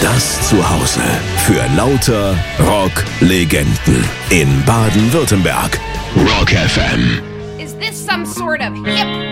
Das Zuhause für lauter Rock-Legenden in Baden-Württemberg. Rock FM. Is this some sort of hip